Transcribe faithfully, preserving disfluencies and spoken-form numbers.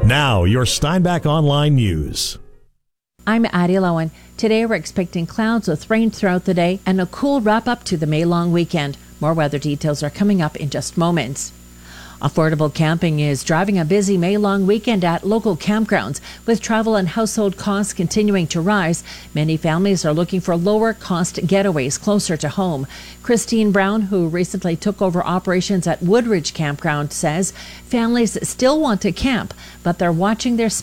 Now, your Steinbach Online News. I'm Addie Lowen. Today we're expecting clouds with rain throughout the day and a cool wrap-up to the May-long weekend. More weather details are coming up in just moments. Affordable camping is driving a busy May-long weekend at local campgrounds. With travel and household costs continuing to rise, many families are looking for lower-cost getaways closer to home. Christine Brown, who recently took over operations at Woodridge Campground, says families still want to camp, but they're watching their